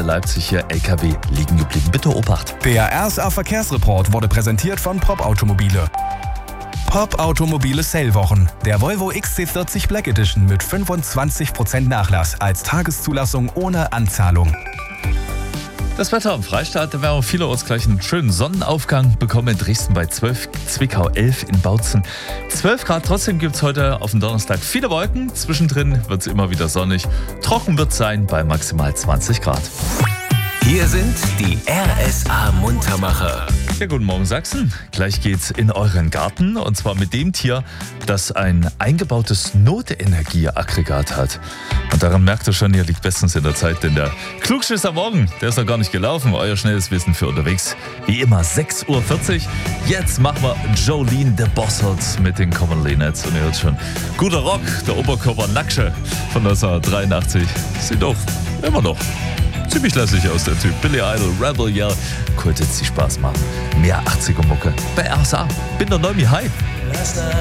Leipzig hier LKW liegen geblieben. Bitte Obacht. Der RSA Verkehrsreport wurde präsentiert von Pop Automobile. Pop Automobile Sale-Wochen. Der Volvo XC40 Black Edition mit 25% Nachlass als Tageszulassung ohne Anzahlung. Das Wetter am Freistaat, da werden wir vielerorts gleich einen schönen Sonnenaufgang bekommen. In Dresden bei 12, Zwickau 11, in Bautzen 12 Grad. Trotzdem gibt es heute auf dem Donnerstag viele Wolken. Zwischendrin wird es immer wieder sonnig. Trocken wird es sein bei maximal 20 Grad. Hier sind die RSA-Muntermacher. Ja, guten Morgen Sachsen. Gleich geht's in euren Garten und zwar mit dem Tier, das ein eingebautes Notenergieaggregat hat. Und daran merkt ihr schon, ihr liegt bestens in der Zeit, denn der Klugschiss am Morgen, der ist noch gar nicht gelaufen. Euer schnelles Wissen für unterwegs. Wie immer 6.40 Uhr. Jetzt machen wir Jolene the Bossert mit den Commonly Nets. Und ihr hört schon, guter Rock, der Oberkörper Nacksche von 1983. Sieht doch immer noch ziemlich lässig aus, der Typ. Billy Idol, Rebel Yell. Könnte jetzt die Spaß machen. Mehr 80er Mucke bei RSA. Bin der Neumi, hi.